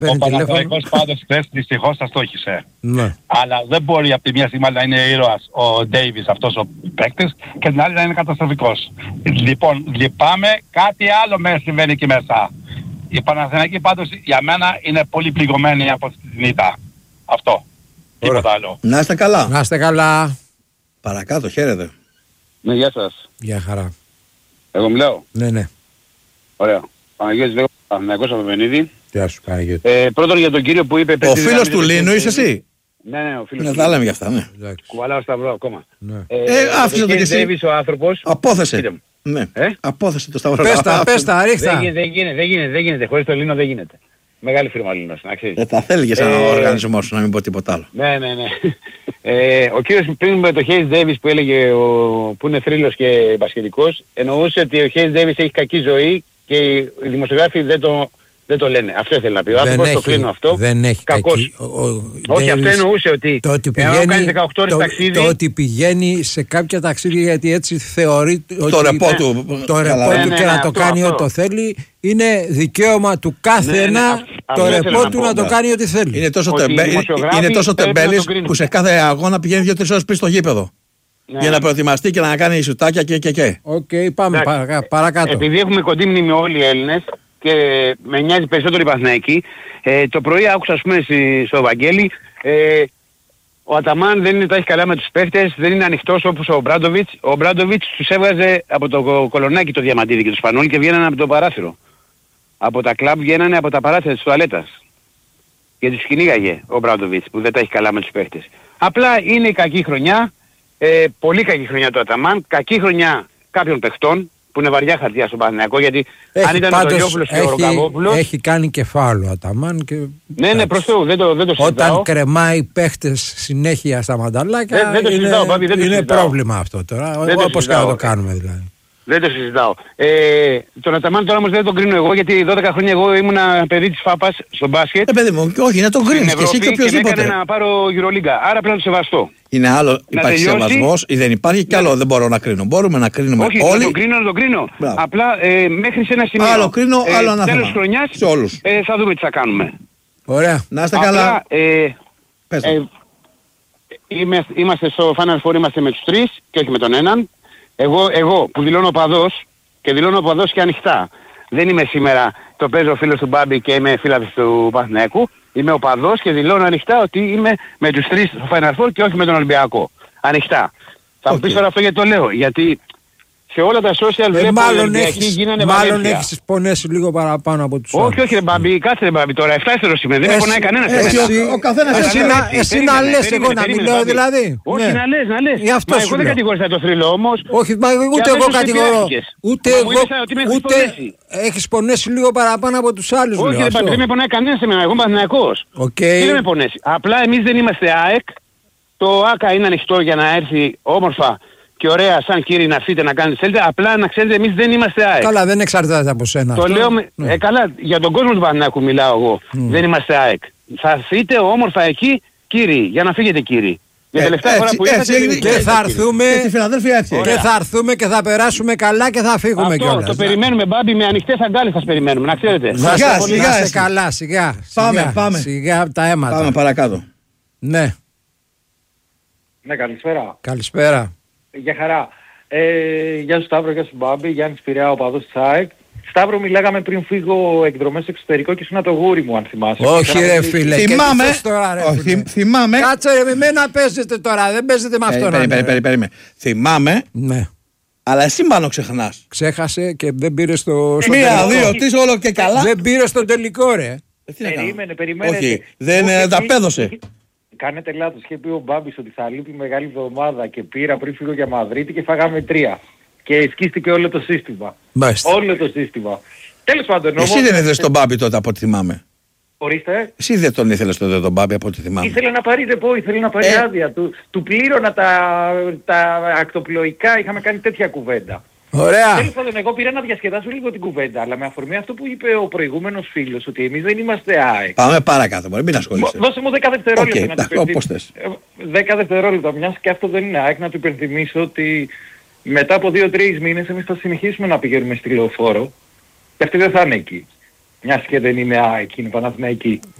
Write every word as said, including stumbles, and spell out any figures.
Ο Παναθηναϊκός πάντως χθες δυστυχώς θα στόχισε. Ναι. Αλλά δεν μπορεί από τη μια στιγμή να είναι ήρωας ο Ντέιβις αυτός ο παίκτης και την άλλη να είναι καταστροφικός. Λοιπόν, λυπάμαι, κάτι άλλο μέσα συμβαίνει εκεί μέσα. Η Παναθηναϊκή πάντως για μένα είναι πολύ πληγωμένη από αυτή την ήττα. Αυτό. Τίποτα άλλο. Να είστε καλά. Να είστε καλά. Παρακάτω, χαίρετε. Ναι, γεια σας. Γεια χαρά. Εγώ μιλάω. Ναι, ναι. Ωραία. Παναγιώτης λέγω, Παναθηναϊκός Απεβενίδη. Γεια σου Παναγιώτη. Ε, πρώτον για τον κύριο που είπε... Ο φίλος του Λίνου είσαι εσύ. Ναι, ναι, ο φίλος Ναι, του θα λέμε γι' αυτά, ναι. Κουβαλάω σταυρό ακόμα. Ναι. Ε, άφησε το κι εσύ. Ντέιβις ο άνθρωπος. Απόθεσε. Ναι. Ε? Απόθεσε το σταυρό. Πες τα, πες τα, Δεν ρίχτα. γίνεται, δεν γίνεται, δεν γίνεται, δεν γίνεται. Χωρίς το Λίνο δεν γίνεται. Μεγάλη φίρμα ο Λίνος, να ξέρεις. Ε, θα θέλει και σαν Ε, οργανισμό σου, να μην πω τίποτα άλλο. Ναι, ναι, ναι. Ε, ο κύριος πριν με το Hayes Davis που έλεγε ο, που είναι θρύλος και μπασκετικός, εννοούσε ότι ο Hayes Davis έχει κακή ζωή και οι δημοσιογράφοι δεν το, δεν το λένε. Αυτό ήθελε να πει. Ο άνθρωπος το κλείνω αυτό. Δεν έχει κακός. κακή. Ο, ο, Όχι, Davis, αυτό εννοούσε ότι, το ότι εάν πηγαίνει, κάνει δεκαοκτώ ώρες το, ταξίδι... το ότι πηγαίνει σε κάποια ταξίδια γιατί έτσι θεωρεί ότι Το ρεπό του. το ρεπό καλά, του ναι, και ναι, να το αυτό, κάνει αυτό. ό,τι θέλει είναι δικαίωμα του κάθε Ναι, ναι, ένα αυτό το ήθελα ρεπό να του πω, να το ναι. κάνει ό,τι θέλει. Είναι τόσο, Ότι οι τεμπέ, δημοσιογράφοι είναι τόσο πρέπει να τεμπέλης τον κρίνουν. που σε κάθε αγώνα πηγαίνει δύο τρεις ώρες πριν στο γήπεδο. Ναι. Για να προετοιμαστεί και να κάνει σουτάκια και και και. Οκ, πάμε Εντάξει. παρακα- παρακάτω. Επειδή έχουμε κοντή μνήμη όλοι οι Έλληνες και με νοιάζει περισσότερο η Παναθηναϊκή, ε, το πρωί άκουσα ας πούμε στη- στο Βαγγέλη, ε, ο Αταμάν δεν είναι τα έχει καλά με τους παίχτες, δεν είναι ανοιχτός όπως ο Μπράντοβιτς. Ο Μπράντοβιτς τους έβγαζε από το κολονάκι το Διαμαντίδη και το Σπανόλ και βγαίνανε από το παράθυρο. Από τα κλαμπ βγαίνανε από τα παράθυρα της τουαλέτας. Και τους κυνήγαγε ο Μπράντοβιτς που δεν τα έχει καλά με τους παίχτες. Απλά είναι η κακή χρονιά, ε, πολύ κακή χρονιά του Αταμάν, κακή χρονιά κάποιων παιχτών που είναι βαριά χαρτιά στον Παναθηναϊκό, γιατί αν Έχει, ήταν ο πάντως, Τολιόπουλος και ο έχει, Ροκαβόπουλος... έχει κάνει κεφάλαιο Αταμάν και... Ναι, ναι, προς Θεού, δεν το, δεν το συζητάω. Όταν κρεμάει παίχτες συνέχεια στα μανταλάκια Δεν- δεν το είναι, συζητάω, Πάπη, δεν το είναι συζητάω. πρόβλημα αυτό τώρα, Δεν το όπως και να συζητάω. το κάνουμε δηλαδή. Δεν το συζητάω. Ε, τον Αταμάν τώρα όμως δεν τον κρίνω εγώ, γιατί δώδεκα χρόνια εγώ ήμουνα παιδί της Φάπας στο μπάσκετ. Ε, παιδί μου, όχι, να τον στην κρίνεις και εσύ Ευρώπη και και με οποιοδήποτε. έκανε να πάρω Euroliga. Άρα πρέπει να το σεβαστώ. Είναι άλλο, υπάρχει τελειώσει. σεβασμός ή δεν υπάρχει και άλλο δεν μπορώ να κρίνω. Μπορούμε να κρίνουμε Όχι, να όλοι. τον κρίνω, να τον κρίνω. Μπράβο. Απλά ε, μέχρι σε ένα σημείο. Άλλο κρίνω, άλλο ανάθεμα. Τέλος χρονιάς Σε όλους. ε, θα δούμε τι θα κάνουμε. Ωραία. Να είστε Απλά, καλά. ε, Πες το. ε, είμαι, είμαστε στο Final Four, είμαστε με τους τρεις και όχι με τον έναν. Εγώ, εγώ που δηλώνω οπαδός και δηλώνω οπαδός και ανοιχτά. Δεν είμαι σήμερα το παίζω φίλος του Μπάμπη και είμαι φίλαθλος του Παναθηναϊκού. Είμαι οπαδός και δηλώνω ανοιχτά ότι είμαι με τους τρεις στο Final Four και όχι με τον Ολυμπιακό. Ανοιχτά. Θα μου Okay. πεις τώρα αυτό γιατί το λέω. Γιατί σε όλα τα social Ε, βλέπω μάλλον Ολυμπιακοί έχεις, γίνανε μάλλον Βαλένθια. έχεις πονέσει λίγο παραπάνω από τους Όχι, άλλους. όχι ρε Μπάμπη, κάτσε ρε Μπάμπη τώρα, εφτάστερος είμαι, δεν με Εσύ- πονάει κανένας. εσύ- εμένα. Ο καθένας εσύ έχει- να- εσύ να Περίμενε, λες, περίμενε, εγώ να περίμενε, μιλάω Μπάμπη. δηλαδή. Όχι Ναι. να λες, να λες. Γι' αυτό Μα σου εγώ δεν λέω. κατηγόρησα το θρύλο όμως. Όχι, μα ούτε Και εγώ αμέσως κατηγορώ. επηρεάστηκες. Ούτε Μα μου εγώ. είπες ότι με έχεις Ούτε πονέσει. έχεις πονέσει λίγο παραπάνω από τους άλλους. Όχι λέω, ρε Μπάμπη, αυτό. δεν με πονάει κανένας εμένα, εγώ είμαι Παναθηναϊκός. Οκ. Τι δεν με πονέσει. Απλά εμείς δεν είμαστε ΑΕΚ. Το ΆΚΑ είναι ανοιχτό για να έρθει όμορφα και ωραία σαν κύριοι να έρθετε να κάνετε θέλετε. Απλά να ξέρετε εμείς δεν είμαστε ΑΕΚ. Καλά, δεν εξαρτάται από σένα. Το αυτό. λέω με... Ναι. ε, καλά, για τον κόσμο του Παναθηναϊκού μιλάω εγώ. Δεν είμαστε ΑΕΚ. Θα έρθετε όμορφα εκεί κύριοι, για να φύγετε κύριοι. Για Ε, τελευταία φορά έτσι- που ήρθατε έτσι έγινε δεν Και ήρθατε, θα κύριοι. έρθουμε Και στη Φιλαδέλφια έτσι. και θα έρθουμε και θα περάσουμε καλά και θα φύγουμε Αυτό κιόλας. το περιμένουμε Μπάμπη, με ανοιχτές αγκάλες σας περιμένουμε, να ξέρετε. Να Σιγά, είστε σιγά να είστε εσύ. καλά, σιγά. Πάμε, σιγά, πάμε. Σιγά τα αίματα. Πάμε παρακάτω. Ναι, Ναι, καλησπέρα. καλησπέρα. Για χαρά. Ε, γεια σου Σταύρο, γεια σου Μπάμπη, Γιάννης Πειραιά, οπαδός της ΑΕΚ. Σταύρο, μιλάγαμε πριν φύγω εκδρομές στο εξωτερικό και ήσουν το γούρι μου, αν θυμάσαι. Όχι Είχαμε ρε μιλήσει- φίλε. και Θυμάμαι. τι θες τώρα, ρε, Όχι, φίλε. θυμ- θυμάμαι. Κάτσε ρε, με μένα παίζετε τώρα, δεν παίζετε με αυτόν. Περίμενε, ρε. περίμενε, περίμενε. Θυμάμαι, Ναι, αλλά εσύ μάλλον ξεχνάς. ξέχασε και δεν πήρε στο, στο Μία, τελικό. δύο, τρεις, όλο και καλά. Δεν πήρε στο τελικό ρε. Ε, τι να κάνω. Περίμενε, περιμένετε. Όχι, δεν Όχι, ε, τα εκεί- πέδωσε. Κάνετε λάθος. Είχε πει ο Μπάμπης ότι θα λείπει μεγάλη εβδομάδα και πήρα πριν φύγω για Μαδρίτη και φάγαμε τρία. Και σκίστηκε όλο το σύστημα. Μάλιστα. Όλο το σύστημα. Τέλος πάντων, όμως... Εσύ δεν ήθελες τον Μπάμπη τότε από ό,τι θυμάμαι. Ορίστε. Εσύ δεν τον ήθελες τότε τον Μπάμπη από ό,τι θυμάμαι. Ήθελε να πάρει ρεπό, ήθελε να πάρει Ε. άδεια. Του, του πλήρωνα τα, τα ακτοπλοϊκά, είχαμε κάνει τέτοια κουβέντα. Ωραία. Τέλος πάντων, εγώ πήρα να διασκεδάσω λίγο την κουβέντα, αλλά με αφορμή αυτό που είπε ο προηγούμενος φίλος, ότι εμείς δεν είμαστε ΑΕΚ. Πάμε παρακάτω, μπορεί, μην ασχολείσαι. Δώσε μου δέκα δευτερόλεπτα Οκ, να του εντάξει, υπενθυμίσω. όπως θες. Ε, δέκα δευτερόλεπτα, μιας και αυτό δεν είναι ΑΕΚ, να του υπενθυμίσω ότι μετά από δύο τρεις μήνες εμείς θα συνεχίσουμε να πηγαίνουμε στη Λεωφόρο και αυτή δεν θα είναι εκεί. Μιας και δεν είναι Α, εκείνη η Παναθηναϊκή.